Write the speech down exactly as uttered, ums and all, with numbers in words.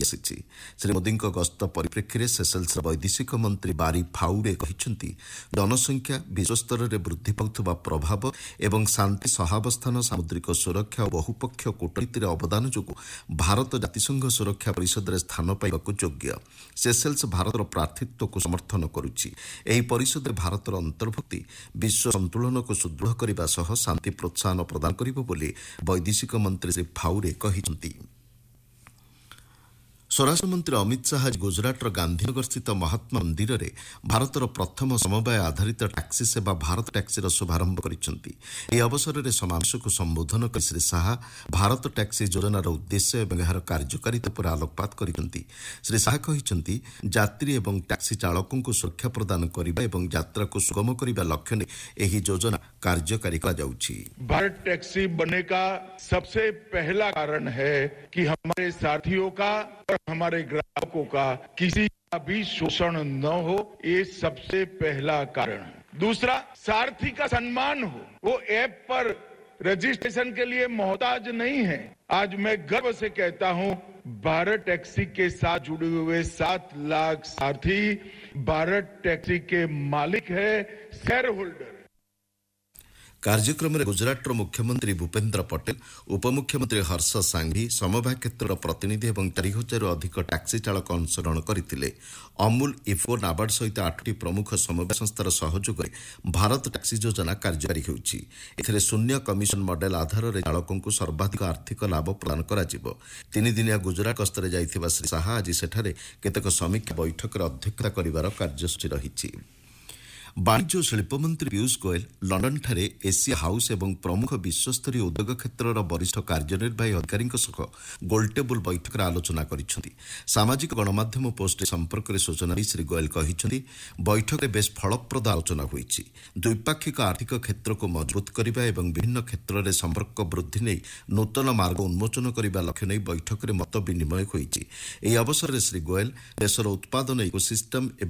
ଆସିଛି। ଶ୍ରୀ ମୋଦିଙ୍କ ଗସ୍ତ ପରିପ୍ରେକ୍ଷୀରେ ସେସେଲ୍ସର ବୈଦେଶିକ ମନ୍ତ୍ରୀ ବାରି ଫାଉରେ କହିଛନ୍ତି ଜନସଂଖ୍ୟା ବିଶ୍ୱସ୍ତରରେ ବୃଦ୍ଧି ପାଉଥିବା ପ୍ରଭାବ ଏବଂ ଶାନ୍ତି ସହାବସ୍ଥାନ ସାମୁଦ୍ରିକ ସୁରକ୍ଷା ଓ ବହୁପକ୍ଷୀୟ କୂଟନୀତିରେ ଅବଦାନ ଯୋଗୁଁ ଭାରତ ଜାତିସଂଘ ସୁରକ୍ଷା ପରିଷଦରେ ସ୍ଥାନ ପାଇବାକୁ ଯୋଗ୍ୟ। ସେସେଲ୍ସ ଭାରତର ପ୍ରାର୍ଥୀତ୍ୱକୁ ସମର୍ଥନ କରୁଛି। ଏହି ପରିଷଦରେ ଭାରତର ଅନ୍ତର୍ଭୁକ୍ତି ବିଶ୍ୱ ସନ୍ତୁଳନକୁ ସୁଦୃଢ଼ କରିବା ସହ ଶାନ୍ତି ପ୍ରୋତ୍ସାହନ ପ୍ରଦାନ କରିବ ବୋଲି ବୈଦେଶିକ ମନ୍ତ୍ରୀ ଶ୍ରୀ ଫାଉରେ କହିଛନ୍ତି। ସ୍ୱରାଷ୍ଟ୍ରମନ୍ତ୍ରୀ ଅମିତ ଶାହା ଆଜି ଗୁଜରାଟର ଗାନ୍ଧୀନଗରସ୍ଥିତ ମହାତ୍ମା ମନ୍ଦିରରେ ଭାରତର ପ୍ରଥମ ସମବାୟ ଆଧାରିତ ଟ୍ୟାକ୍ସି ସେବା ଭାରତ ଟ୍ୟାକ୍ସିର ଶୁଭାରମ୍ଭ କରିଛନ୍ତି। ଏହି ଅବସରରେ ସମାବେଶକୁ ସମ୍ବୋଧନ କରି ଶ୍ରୀ ଶାହା ଭାରତ ଟ୍ୟାକ୍ସି ଯୋଜନାର ଉଦ୍ଦେଶ୍ୟ ଏବଂ ଏହାର କାର୍ଯ୍ୟକାରିତା ଉପରେ ଆଲୋକପାତ କରିଛନ୍ତି। ଶ୍ରୀ ଶାହା କହିଛନ୍ତି ଯାତ୍ରୀ ଏବଂ ଟ୍ୟାକ୍ସି ଚାଳକଙ୍କୁ ସୁରକ୍ଷା ପ୍ରଦାନ କରିବା ଏବଂ ଯାତ୍ରାକୁ ସୁଗମ କରିବା ଲକ୍ଷ୍ୟ ନେଇ ଏହି ଯୋଜନା କାର୍ଯ୍ୟକାରୀ କରାଯାଉଛି। भारत टैक्सी बनने का सबसे पहला कारण है कि हमारे साथियों का और हमारे ग्राहकों का किसी का भी शोषण न हो, ये सबसे पहला कारण है। दूसरा, सारथी का सम्मान हो, वो ऐप पर रजिस्ट्रेशन के लिए मोहताज नहीं है। आज मैं गर्व से कहता हूं भारत टैक्सी के साथ जुड़े हुए सात लाख सारथी भारत टैक्सी के मालिक है, शेयर होल्डर। कार्यक्रम में गुजरात मुख्यमंत्री भूपेन्द्र पटेल, उपमुख्यमंत्री हर्ष सांघी, समवाय क्षेत्र प्रतिनिधि और चार हजार अधिक टैक्सी चालक अंशग्रहण करते। अमूल, इफो, नाबार्ड सहित आठटी प्रमुख समवाय संस्थार सहयोग में भारत टैक्सी योजना कार्यकारी होउछि। एथिरे शून्य कमिशन मॉडल आधार में चालकों को सर्वाधिक आर्थिक लाभ प्रदान कराजिबो। तीन दिनिया गुजरात गस्तरे जाइथिबा श्री शाह आज सेठारे केतेक समीक्षा बैठक अध्यक्षता करिवार कार्यसूची रहिछि। वाणिज्य और शिल्प मंत्री पीयूष गोयल लंडनठारे एशिया हाउस और प्रमुख विश्वस्तरीय उद्योग क्षेत्र वरिष्ठ कार्यनिर्वाही अधिकारी गोलटेबुल बैठक आलोचना करिसेंति। सामाजिक गणमाध्यम पोस्ट संपर्क में सूचना दी श्री गोयल कहिसेंति बैठक में बेस फलप्रद आलोचना होईछि। द्विपाक्षिक आर्थिक क्षेत्र को मजबूत करने और विभिन्न क्षेत्र में संपर्क वृद्धि नहीं नूतन मार्ग उन्मोचन करने लक्ष्य नहीं बैठक में मत विनिमय होईछि। एही अवसर में श्री गोयल देशर उत्पादन इकोसिस्टम